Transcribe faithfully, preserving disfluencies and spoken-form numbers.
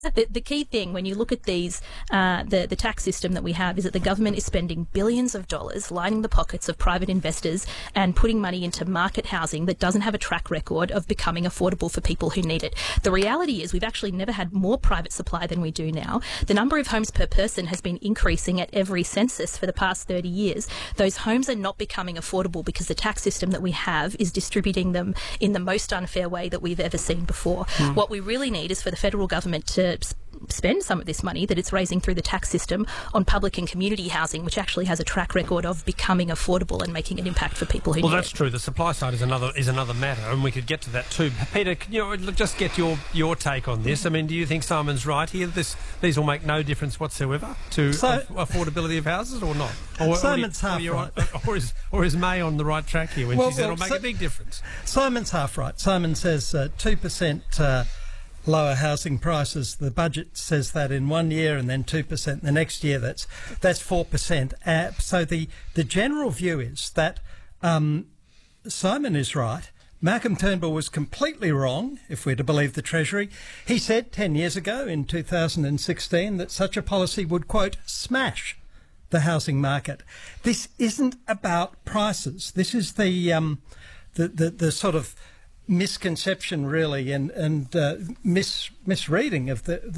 The, the key thing when you look at these, uh, the, the tax system that we have is that the government is spending billions of dollars lining the pockets of private investors and putting money into market housing that doesn't have a track record of becoming affordable for people who need it. The reality is we've actually never had more private supply than we do now. The number of homes per person has been increasing at every census for the past thirty years. Those homes are not becoming affordable because the tax system that we have is distributing them in the most unfair way that we've ever seen before. Mm. What we really need is for the federal government to spend some of this money that it's raising through the tax system on public and community housing, which actually has a track record of becoming affordable and making an impact for people who well, need it. Well, that's true. The supply side is another is another matter, and we could get to that too. Peter, can you just get your, your take on this? I mean, do you think Simon's right here? This these will make no difference whatsoever to so, aff- affordability of houses, or not? Or, Simon's or, half or, right. Or is, or is May on the right track here when well, she said well, it'll make so, a big difference? Simon's half right. Simon says uh, two percent... Uh, lower housing prices. The budget says that in one year and then two percent the next year. That's that's four percent. Uh, so the, the general view is that um, Simon is right. Malcolm Turnbull was completely wrong, if we're to believe the Treasury. He said ten years ago, in two thousand sixteen, that such a policy would, quote, smash the housing market. This isn't about prices. This is the um, the, the, the sort of misconception, really, and, and uh, mis- misreading of the, the